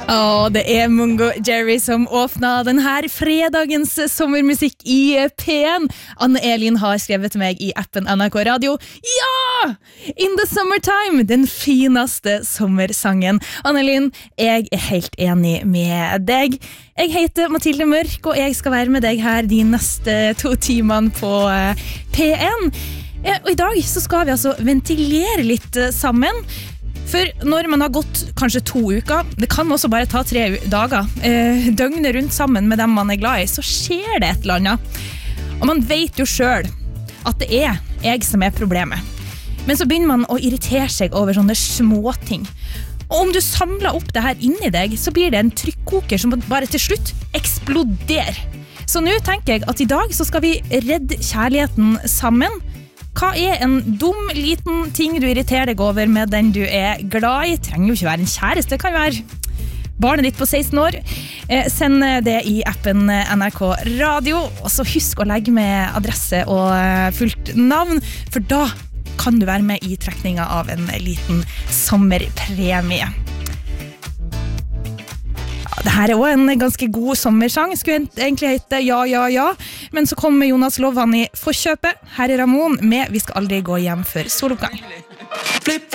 Det Mungo Jerry som åpnet denne fredagens sommermusikk i P1. Anne-Elin har skrevet til meg i appen NRK Radio. Ja! In the summertime, den fineste sommersangen. Anne-Elin, jeg helt enig med deg. Jeg heter Mathilde Mørk, og jeg skal være med deg her de neste 2 timene på P1. Og i dag så skal vi altså ventilere litt sammen. For når man har gått kanskje 2 uker, det kan også bare ta 3 dager, døgnet rundt sammen med dem man glad i, så skjer det et eller annet. Og man vet jo selv at det jeg som problemet. Men så begynner man å irritere seg over sånne småting. Og om du samler opp det her inni deg, så blir det en trykkoker som bare til slutt eksploderer. Så nå tenker jeg at i dag så skal vi redde kjærligheten sammen. Hva en dum, liten ting du irriterer deg over med den du glad i? Trenger jo ikke være en kjæreste, det kan jo være barnet ditt på 16 år. Send det i appen NRK Radio, og så husk å legge med adresse og fullt navn, for da kan du være med i trekningen av en liten sommerpremie. Dette også en ganske god sommersang. Skulle egentlig hete Ja, ja, ja. Men så kom Jonas Lovan i forkjøpet. Her Ramon med Vi skal aldri gå hjem før soloppgang.